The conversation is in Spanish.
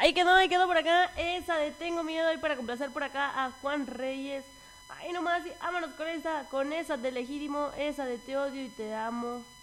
ahí quedó por acá. Esa de Tengo Miedo y para complacer por acá a Juan Reyes. Ahí nomás, vámonos con esa de Legítimo, esa de Te Odio y Te Amo.